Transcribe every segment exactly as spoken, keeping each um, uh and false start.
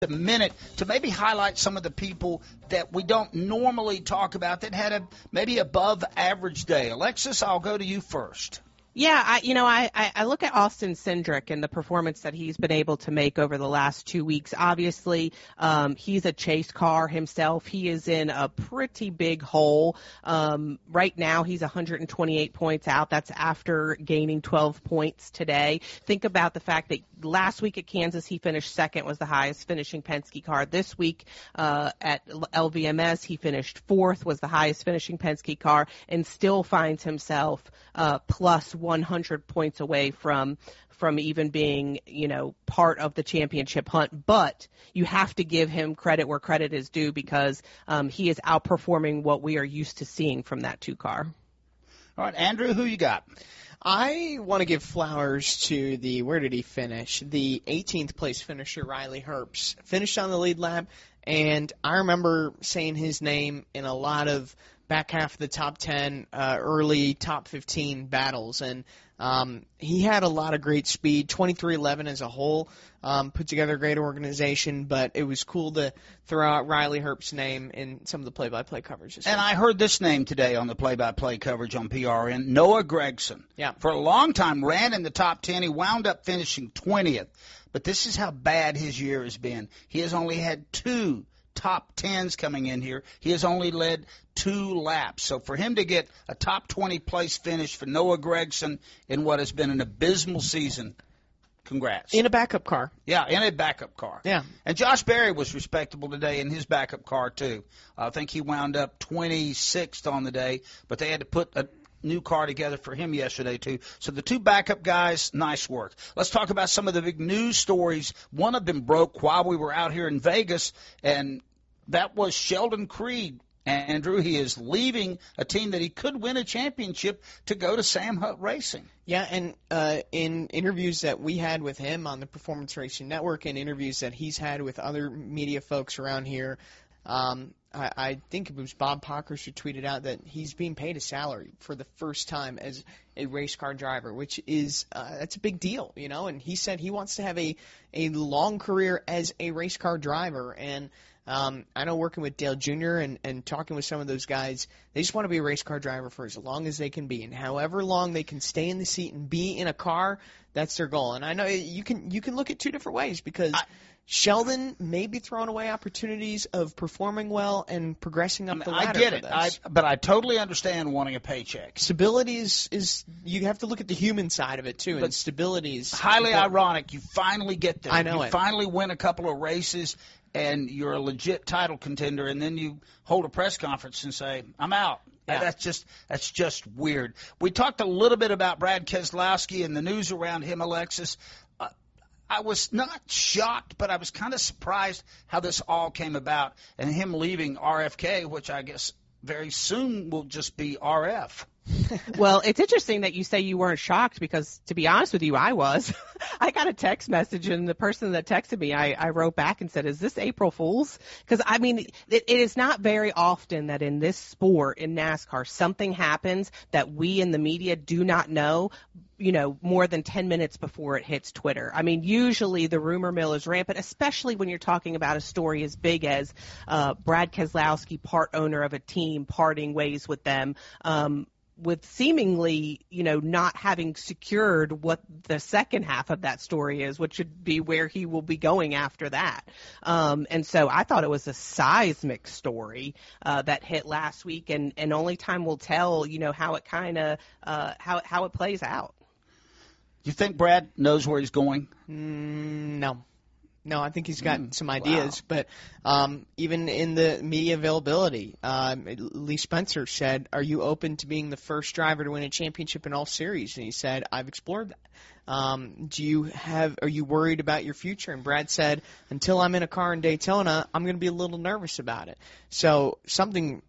a minute to maybe highlight some of the people that we don't normally talk about that had a maybe above average day. Alexis, I'll go to you first. Yeah, I, you know, I, I look at Austin Cindric and the performance that he's been able to make over the last two weeks. Obviously, um, he's a chase car himself. He is in a pretty big hole. Um, right now, he's one hundred twenty-eight points out. That's after gaining twelve points today. Think about the fact that last week at Kansas, he finished second, was the highest finishing Penske car. This week uh, at L V M S, he finished fourth, was the highest finishing Penske car, and still finds himself uh, plus one hundred points away from from even being, you know, part of the championship hunt. But you have to give him credit where credit is due because um, he is outperforming what we are used to seeing from that two car. All right, Andrew, who you got? I want to give flowers to the, where did he finish? The eighteenth place finisher, Riley Herbst. Finished on the lead lap, and I remember saying his name in a lot of back half of the top ten, uh, early top fifteen battles, and um, he had a lot of great speed. twenty-three eleven as a whole, um, put together a great organization, but it was cool to throw out Riley Herbst's name in some of the play-by-play coverage. And I heard this name today on the play-by-play coverage on P R N, Noah Gragson. Yeah. For a long time, ran in the top ten. He wound up finishing twentieth. But this is how bad his year has been. He has only had two top tens coming in here. He has only led two laps. So for him to get a top twenty place finish for Noah Gragson in what has been an abysmal season, congrats. In a backup car. Yeah, in a backup car. Yeah. And Josh Berry was respectable today in his backup car, too. I think he wound up twenty-sixth on the day, but they had to put a new car together for him yesterday, too. So the two backup guys, nice work. Let's talk about some of the big news stories. One of them broke while we were out here in Vegas, and that was Sheldon Creed. Andrew, he is leaving a team that he could win a championship to go to Sam Hunt Racing. Yeah, and uh, in interviews that we had with him on the Performance Racing Network and interviews that he's had with other media folks around here, um, I, I think it was Bob Pockers who tweeted out that he's being paid a salary for the first time as a race car driver, which is uh, that's a big deal, you know. And he said he wants to have a, a long career as a race car driver. And um, I know working with Dale Junior and, and talking with some of those guys, they just want to be a race car driver for as long as they can be. And however long they can stay in the seat and be in a car, that's their goal. And I know you can you can look at two different ways because I, Sheldon may be throwing away opportunities of performing well and progressing up I mean, the ladder. I get it, I, but I totally understand wanting a paycheck. Stability is, is you have to look at the human side of it too, but and stability is highly important. ironic. You finally get there. I know you it. finally win a couple of races, and you're a legit title contender, and then you hold a press conference and say, "I'm out." Yeah. That's just that's just weird. We talked a little bit about Brad Keselowski and the news around him, Alexis. Uh, I was not shocked, but I was kind of surprised how this all came about, and him leaving R F K, which I guess very soon will just be R F. Well, it's interesting that you say you weren't shocked because, to be honest with you, I was. I got a text message, and the person that texted me, I, I wrote back and said, is this April Fool's? Because, I mean, it, it is not very often that in this sport, in NASCAR, something happens that we in the media do not know, you know, more than ten minutes before it hits Twitter. I mean, usually the rumor mill is rampant, especially when you're talking about a story as big as uh, Brad Keselowski, part owner of a team, parting ways with them. Um, with seemingly, you know, not having secured what the second half of that story is, which would be where he will be going after that. Um, and so I thought it was a seismic story uh, that hit last week, and, and only time will tell, you know, how it kind of, uh, how, how it plays out. Do you think Brad knows where he's going? Mm, no. No, I think he's got Mm, some ideas, wow. but um, even in the media availability, um, Lee Spencer said, are you open to being the first driver to win a championship in all series? And he said, I've explored that. Um, do you have? Are you worried about your future? And Brad said, until I'm in a car in Daytona, I'm going to be a little nervous about it. So something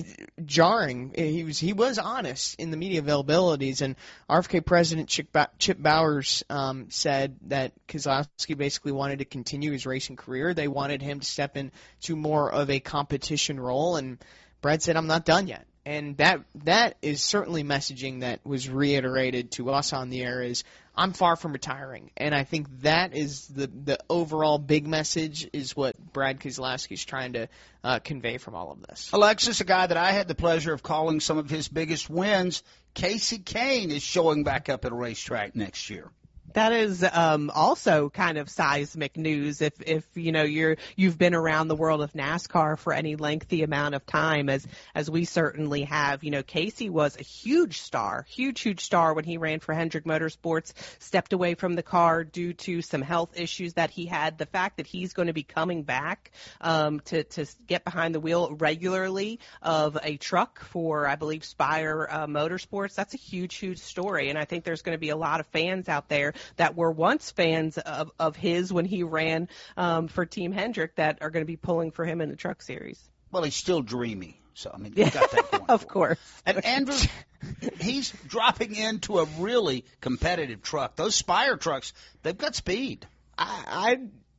jarring. He was he was honest in the media availabilities, and R F K president Chip, ba- Chip Bowers um, said that Keselowski basically wanted to continue his racing career. They wanted him to step into more of a competition role, and Brad said, I'm not done yet. And that that is certainly messaging that was reiterated to us on the air is, I'm far from retiring. And I think that is the, the overall big message is what Brad Keselowski is trying to uh, convey from all of this. Alexis, a guy that I had the pleasure of calling some of his biggest wins, Kasey Kahne is showing back up at a racetrack next year. That is um, also kind of seismic news. If, if you know you're you've been around the world of NASCAR for any lengthy amount of time, as as we certainly have. You know, Kasey was a huge star, huge huge star when he ran for Hendrick Motorsports. Stepped away from the car due to some health issues that he had. The fact that he's going to be coming back um, to to get behind the wheel regularly of a truck for, I believe, Spire uh, Motorsports. That's a huge huge story, and I think there's going to be a lot of fans out there that were once fans of, of his when he ran um, for Team Hendrick that are going to be pulling for him in the Truck Series. Well, he's still dreamy, so I mean, you got that going. Of course. And Andrew, he's dropping into a really competitive truck. Those Spire trucks, they've got speed. I, I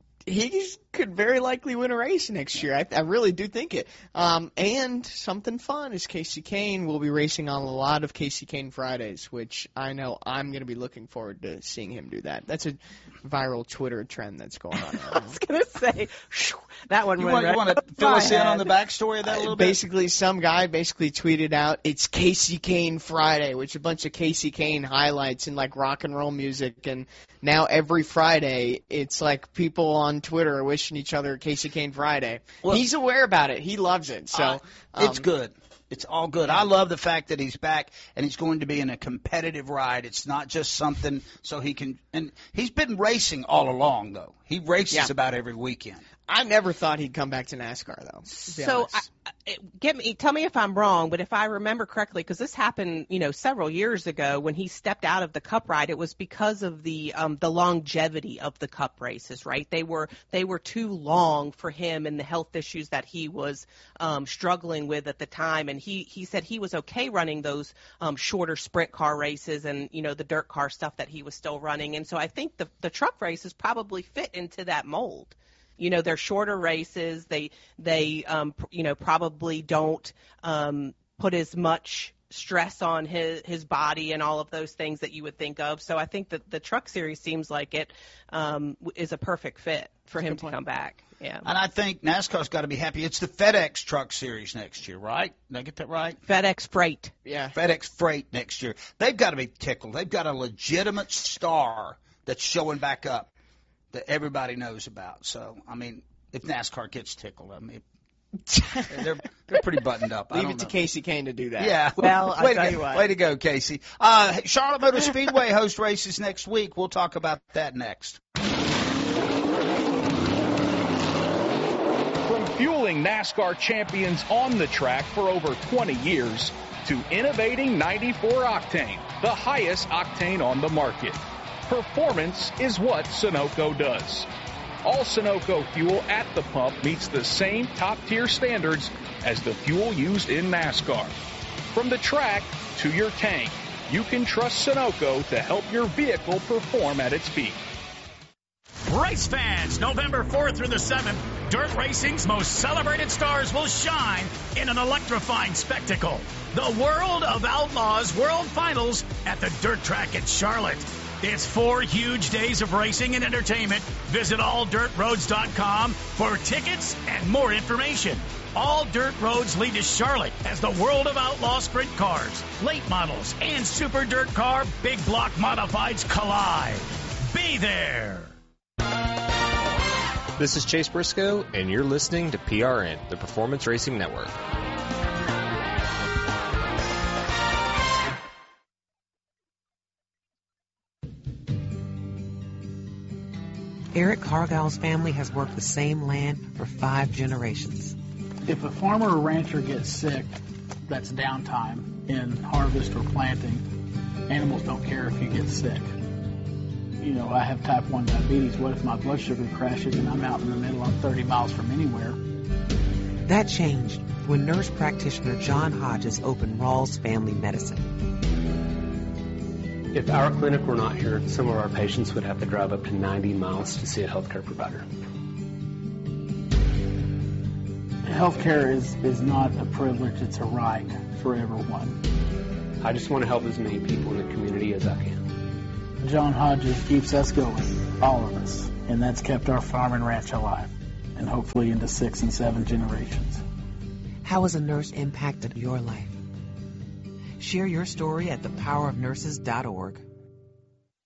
he could very likely win a race next year. I, I really do think it. Um, and something fun is Kasey Kahne will be racing on a lot of Kasey Kahne Fridays, which I know I'm going to be looking forward to seeing him do that. That's a viral Twitter trend that's going on. I was going to say, that one You went want, right you want to fill my us in head. on the backstory of that a little bit? Basically, some guy basically tweeted out, it's Kasey Kahne Friday, which is a bunch of Kasey Kahne highlights and like rock and roll music. And now every Friday, it's like people on Twitter are wishing each other Kasey Kahne Friday. Well, he's aware about it. He loves it. So uh, um, it's good. It's all good. I love the fact that he's back and he's going to be in a competitive ride. It's not just something so he can – and he's been racing all along, though. He races Yeah. about every weekend. I never thought he'd come back to NASCAR, though. to be So, honest. I, I, get me, tell me if I'm wrong, but if I remember correctly, because this happened, you know, several years ago when he stepped out of the Cup ride, it was because of the um, the longevity of the Cup races, right? They were they were too long for him and the health issues that he was um, struggling with at the time, and he he said he was okay running those um, shorter sprint car races and you know the dirt car stuff that he was still running, and so I think the the truck races probably fit into that mold. You know, they're shorter races. They, they, um, pr- you know, probably don't um, put as much stress on his his body and all of those things that you would think of. So I think that the Truck Series seems like it um, is a perfect fit for him to come back. Yeah. And I think NASCAR's got to be happy. It's the FedEx Truck Series next year, right? Did I get that right? FedEx Freight. yeah. FedEx Freight next year. They've got to be tickled. They've got a legitimate star that's showing back up that everybody knows about. So, I mean, if NASCAR gets tickled, I mean, they're they're pretty buttoned up. I Leave don't it to know. Kasey Kahne to do that. Yeah. Well, I'll way, tell to you go, what. way to go, Casey. Uh, Charlotte Motor Speedway hosts races next week. We'll talk about that next. From fueling NASCAR champions on the track for over twenty years to innovating ninety-four octane, the highest octane on the market. Performance is what Sunoco does. All Sunoco fuel at the pump meets the same top-tier standards as the fuel used in NASCAR. From the track to your tank, you can trust Sunoco to help your vehicle perform at its peak. Race fans, November fourth through the seventh, dirt racing's most celebrated stars will shine in an electrifying spectacle. The World of Outlaws World Finals at the dirt track at Charlotte. It's four huge days of racing and entertainment. Visit all dirt roads dot com for tickets and more information. All dirt roads lead to Charlotte as the World of Outlaw sprint cars, late models, and super dirt car big block modifieds collide. Be there. This is Chase Briscoe, and you're listening to P R N, the Performance Racing Network. Eric Cargill's family has worked the same land for five generations. If a farmer or rancher gets sick, that's downtime in harvest or planting. Animals don't care if you get sick. You know, I have type one diabetes. What if my blood sugar crashes and I'm out in the middle, I'm thirty miles from anywhere? That changed when nurse practitioner John Hodges opened Rawls Family Medicine. If our clinic were not here, some of our patients would have to drive up to ninety miles to see a healthcare provider. Healthcare is, is not a privilege, it's a right for everyone. I just want to help as many people in the community as I can. John Hodges keeps us going, all of us, and that's kept our farm and ranch alive, and hopefully into six and seven generations. How has a nurse impacted your life? Share your story at the power of nurses dot org.